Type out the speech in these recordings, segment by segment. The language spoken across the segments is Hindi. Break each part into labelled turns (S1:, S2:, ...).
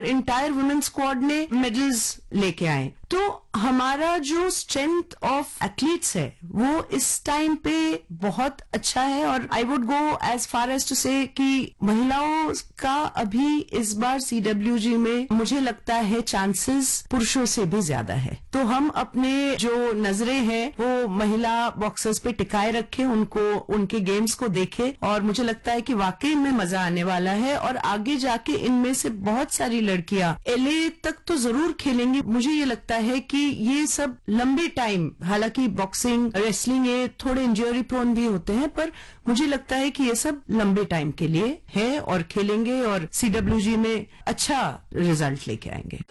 S1: इंटायर वुमेन स्क्वाड ने मेडल्स लेके आए। तो हमारा जो स्ट्रेंथ ऑफ एथलीट्स है वो इस टाइम पे बहुत अच्छा है, और I would go as far as to से कि महिलाओं का अभी इस बार CWG में मुझे लगता है चांसेस पुरुषों से भी ज्यादा है। तो हम अपने जो नजरें हैं वो महिला बॉक्सर्स पे टिकाए रखें, उनको उनके गेम्स को देखें, और मुझे लगता है कि वाकई में मजा आने वाला है। और आगे जाके इनमें से बहुत सारी लड़कियां LA तक तो जरूर खेलेंगी। मुझे ये लगता है कि ये सब लंबे टाइम, हालांकि बॉक्सिंग, रेसलिंग ये थोड़े इंजरी प्रोन भी होते हैं, पर मुझे लगता है कि ये सब लंबे टाइम के लिए है और खेलेंगे और CWG में अच्छा रिजल्ट लेके आएंगे।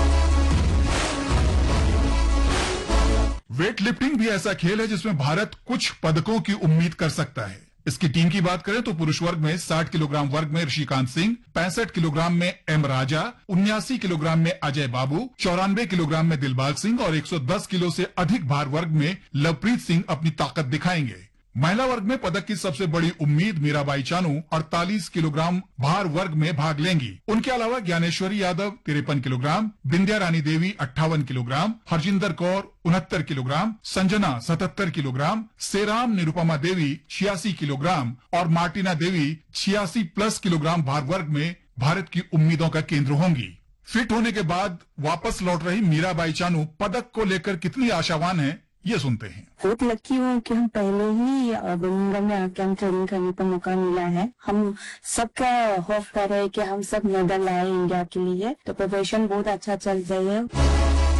S2: वेट लिफ्टिंग भी ऐसा खेल है जिसमें भारत कुछ पदकों की उम्मीद कर सकता है। इसकी टीम की बात करें तो पुरुष वर्ग में 60 किलोग्राम वर्ग में ऋषिकांत सिंह, 65 किलोग्राम में M राजा, 79 किलोग्राम में अजय बाबू, 94 किलोग्राम में दिलबाग सिंह और 110 किलो से अधिक भार वर्ग में लवप्रीत सिंह अपनी ताकत दिखाएंगे। महिला वर्ग में पदक की सबसे बड़ी उम्मीद मीराबाई चानू 48 किलोग्राम भार वर्ग में भाग लेंगी। उनके अलावा Dnyaneshwari Yadav 53 kilogram, बिंद्या Rani Devi 58 kilogram, Harjinder Kaur 69 kilogram, Sanjana 77 kilogram, serum Nirupama देवी 86 किलोग्राम और मार्टिना देवी 86+ किलोग्राम भार वर्ग में भारत की उम्मीदों का केंद्र होंगी। फिट होने के बाद वापस लौट रही मीराबाई चानू पदक को लेकर कितनी आशावान है, ये सुनते हैं।
S3: बहुत लकी हूँ कि हम पहले ही बर्मिंघम में आके हम ट्रेनिंग करने का मौका मिला है। हम सबका होप कर रहे हैं कि हम सब मेडल लाए इंडिया के लिए, तो प्रिपरेशन बहुत अच्छा चल रही है।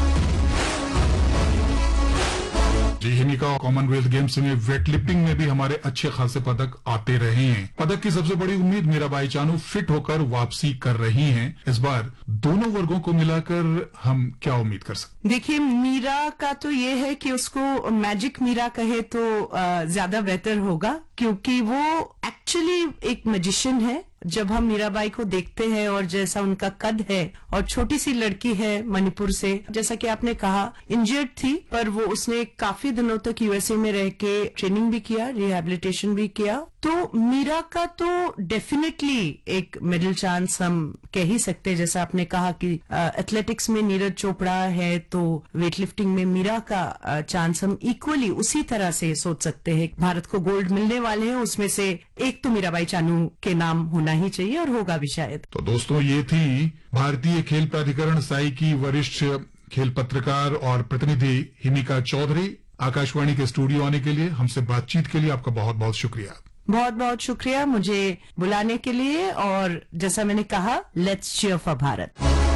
S2: हिनिका कॉमनवेल्थ गेम्स में वेट लिफ्टिंग में भी हमारे अच्छे खासे पदक आते रहे हैं। पदक की सबसे बड़ी उम्मीद मीराबाई चानू फिट होकर वापसी कर रही हैं। इस बार दोनों वर्गों को मिलाकर हम क्या उम्मीद कर सकते?
S1: देखिए, मीरा का तो ये है कि उसको मैजिक मीरा कहे तो ज्यादा बेहतर होगा, क्योंकि वो एक्चुअली एक मैजिशियन है। जब हम मीराबाई को देखते हैं और जैसा उनका कद है, और छोटी सी लड़की है मणिपुर से, जैसा कि आपने कहा इंजर्ड थी, पर वो उसने काफी दिनों तक USA में रह के ट्रेनिंग भी किया, रिहैबिलिटेशन भी किया। तो मीरा का तो डेफिनेटली एक मिडिल चांस हम कह ही सकते हैं। जैसा आपने कहा कि एथलेटिक्स में नीरज चोपड़ा है, तो वेट लिफ्टिंग में मीरा का चांस हम इक्वली उसी तरह से सोच सकते हैं। भारत को गोल्ड मिलने वाले हैं, उसमें से एक तो मीराबाई चानू के नाम होना ही चाहिए, और होगा भी शायद।
S2: तो दोस्तों, ये थी भारतीय खेल प्राधिकरण साई की वरिष्ठ खेल पत्रकार और प्रतिनिधि हिनिका चौधरी। आकाशवाणी के स्टूडियो आने के लिए, हमसे बातचीत के लिए आपका बहुत बहुत शुक्रिया।
S1: बहुत बहुत शुक्रिया मुझे बुलाने के लिए, और जैसा मैंने कहा, let's cheer for Bharat.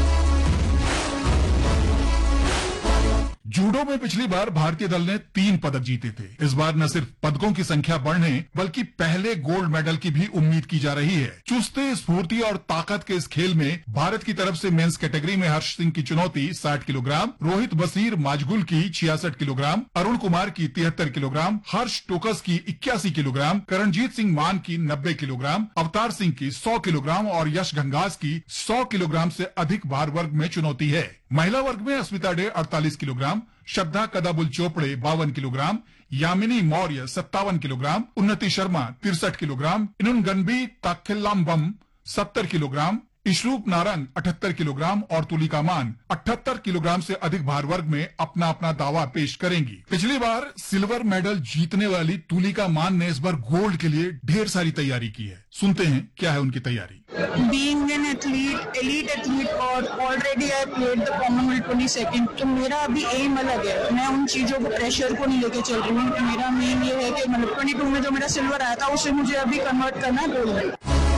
S2: Judo में पिछली बार भारतीय दल ने 3 पदक जीते थे। इस बार न सिर्फ पदकों की संख्या बढ़ने, बल्कि पहले गोल्ड मेडल की भी उम्मीद की जा रही है। चुस्ती, स्फूर्ति और ताकत के इस खेल में भारत की तरफ से मेंस कैटेगरी में हर्ष सिंह की चुनौती 60 किलोग्राम, रोहित बसीर माजगुल की 66 किलोग्राम, अरुण कुमार की 73 किलोग्राम, हर्ष टोकस की 81 किलोग्राम, करणजीत सिंह मान की 90 किलोग्राम, अवतार सिंह की 100 किलोग्राम और यश घंगास की 100 किलोग्राम से अधिक भार वर्ग में चुनौती है। महिला वर्ग में अस्मिता डे 48 किलोग्राम, श्रद्धा कदाबुल चोपड़े 52 किलोग्राम, यामिनी मौर्य 57 किलोग्राम, उन्नति Sharma 63 kilogram, इनुन गनबी ताखेल्लाम्बम 70 kilogram, इशरूप Narang 78 kilogram और तुलिका मान 78 किलोग्राम से अधिक भार वर्ग में अपना अपना दावा पेश करेंगी। पिछली बार सिल्वर मेडल जीतने वाली तुलिका मान ने इस बार गोल्ड के लिए ढेर सारी तैयारी की है। सुनते हैं क्या है उनकी तैयारी।
S4: Being an athlete, elite athlete, और already I played the Commonwealth 22nd, तो मेरा अभी एम अलग है। मैं उन चीजों को, प्रेशर को नहीं लेके चल रही हूँ। मेरा मेन ये है कि मतलब 22 में जो मेरा सिल्वर आया था, उसे मुझे अभी कन्वर्ट करना है गोल्ड में।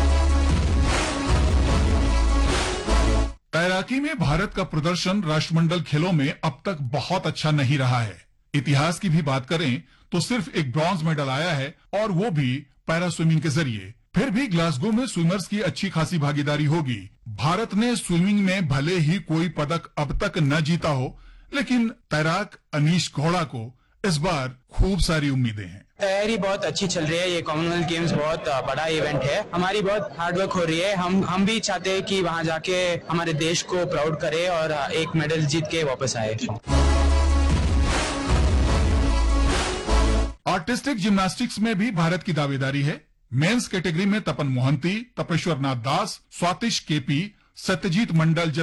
S2: तैराकी में भारत का प्रदर्शन राष्ट्रमंडल खेलों में अब तक बहुत अच्छा नहीं रहा है। इतिहास की भी बात करें तो सिर्फ एक ब्रॉन्ज मेडल आया है, और वो भी पैरा स्विमिंग के जरिए। फिर भी ग्लासगो में स्विमर्स की अच्छी खासी भागीदारी होगी। भारत ने स्विमिंग में भले ही कोई पदक अब तक न जीता हो, लेकिन तैराक अनीश घोड़ा को इस बार खूब सारी उम्मीदें हैं।
S5: तैयारी बहुत अच्छी चल रही है। ये कॉमनवेल्थ गेम्स बहुत बड़ा इवेंट है। हमारी बहुत हार्डवर्क हो रही है। हम भी चाहते हैं कि वहाँ जाके हमारे देश को प्राउड करे और एक मेडल जीत के वापस आए।
S2: आर्टिस्टिक जिम्नास्टिक्स में भी भारत की दावेदारी है। मेंस कैटेगरी में तपन मोहंती, तपेश्वर नाथ दास, स्वातिश केपी, सत्यजीत मंडल